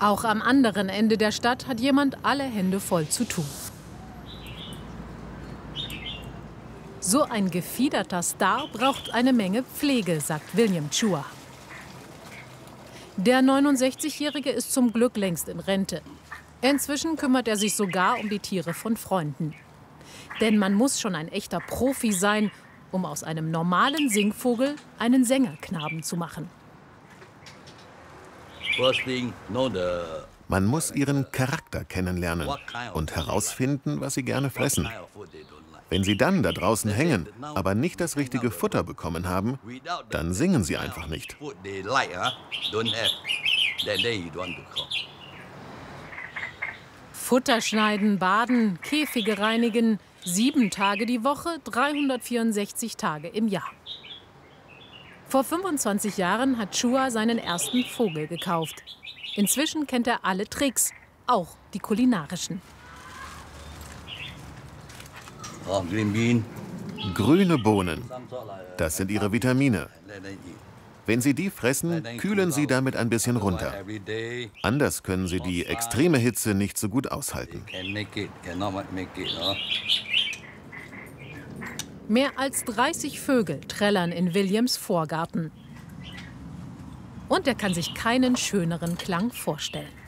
Auch am anderen Ende der Stadt hat jemand alle Hände voll zu tun. So ein gefiederter Star braucht eine Menge Pflege, sagt William Chua. Der 69-Jährige ist zum Glück längst in Rente. Inzwischen kümmert er sich sogar um die Tiere von Freunden. Denn man muss schon ein echter Profi sein, um aus einem normalen Singvogel einen Sängerknaben zu machen. Man muss ihren Charakter kennenlernen und herausfinden, was sie gerne fressen. Wenn sie dann da draußen hängen, aber nicht das richtige Futter bekommen haben, dann singen sie einfach nicht. Futter schneiden, baden, Käfige reinigen, 7 Tage die Woche, 364 Tage im Jahr. Vor 25 Jahren hat Chua seinen ersten Vogel gekauft. Inzwischen kennt er alle Tricks, auch die kulinarischen. Grüne Bohnen, das sind ihre Vitamine. Wenn sie die fressen, kühlen sie damit ein bisschen runter. Anders können sie die extreme Hitze nicht so gut aushalten. Mehr als 30 Vögel trällern in Williams Vorgarten. Und er kann sich keinen schöneren Klang vorstellen.